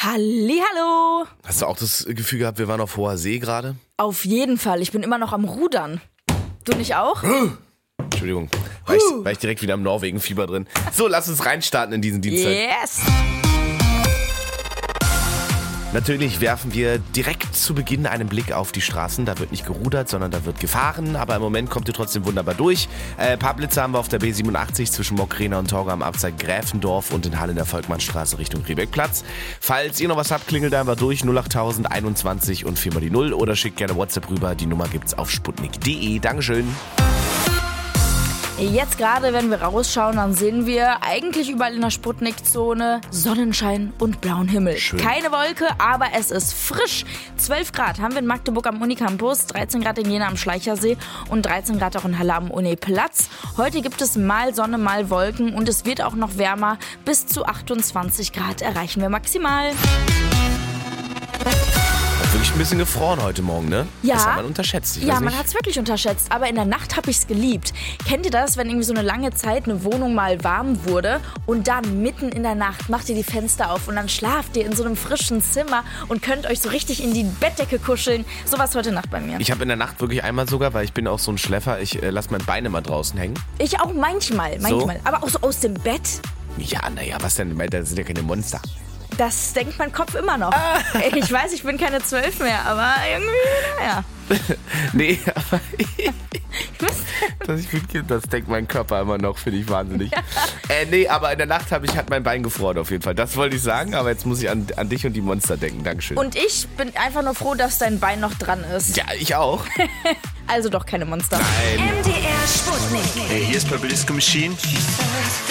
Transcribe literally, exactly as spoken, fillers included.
Hallihallo! Hast du auch das Gefühl gehabt, wir waren auf hoher See gerade? Auf jeden Fall, ich bin immer noch am Rudern. Du nicht auch? Entschuldigung, war ich, war ich direkt wieder im Norwegen-Fieber drin. So, lass uns reinstarten in diesen Dienstag. Yes! Natürlich werfen wir direkt zu Beginn einen Blick auf die Straßen. Da wird nicht gerudert, sondern da wird gefahren. Aber im Moment kommt ihr trotzdem wunderbar durch. Äh, ein paar Blitze haben wir auf der B siebenundachtzig zwischen Mockrena und Torgau am Abzweig Gräfendorf und in Halle in der Volkmannstraße Richtung Riebeckplatz. Falls ihr noch was habt, klingelt einfach durch null achttausend einundzwanzig und viermal die Null oder schickt gerne WhatsApp rüber. Die Nummer gibt's auf sputnik punkt de. Dankeschön. Jetzt gerade, wenn wir rausschauen, dann sehen wir eigentlich überall in der Sputnik-Zone Sonnenschein und blauen Himmel. Schön. Keine Wolke, aber es ist frisch. zwölf Grad haben wir in Magdeburg am Unicampus, dreizehn Grad in Jena am Schleichersee und dreizehn Grad auch in Halle am Uniplatz. Heute gibt es mal Sonne, mal Wolken und es wird auch noch wärmer. Bis zu achtundzwanzig Grad erreichen wir maximal. Hat wirklich ein bisschen gefroren heute Morgen, ne? Ja. Das hat man unterschätzt. Ich Ja, weiß man nicht. hat es wirklich unterschätzt, aber in der Nacht habe ich es geliebt. Kennt ihr das, wenn irgendwie so eine lange Zeit eine Wohnung mal warm wurde und dann mitten in der Nacht macht ihr die Fenster auf und dann schlaft ihr in so einem frischen Zimmer und könnt euch so richtig in die Bettdecke kuscheln. So was heute Nacht bei mir. Ich habe in der Nacht wirklich einmal sogar, weil ich bin auch so ein Schläfer, ich äh, lasse mein Bein immer draußen hängen. Ich auch manchmal, manchmal. Aber auch so aus dem Bett. Ja, naja, was denn? Das sind ja keine Monster. Das denkt mein Kopf immer noch. Ich weiß, ich bin keine zwölf mehr, aber irgendwie, naja. Nee, aber das, ich bin, das denkt mein Körper immer noch, finde ich wahnsinnig. Äh, nee, aber in der Nacht habe ich hat mein Bein gefroren auf jeden Fall. Das wollte ich sagen, aber jetzt muss ich an, an dich und die Monster denken. Dankeschön. Und ich bin einfach nur froh, dass dein Bein noch dran ist. Ja, ich auch. Also doch keine Monster. Nein. M D R Sputnik. Hey, hier ist Purple Disco Machine.